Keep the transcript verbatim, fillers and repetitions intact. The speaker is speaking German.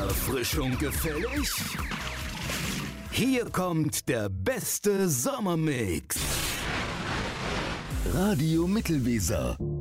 Erfrischung gefällig? Hier kommt der beste Sommermix. Radio Mittelweser.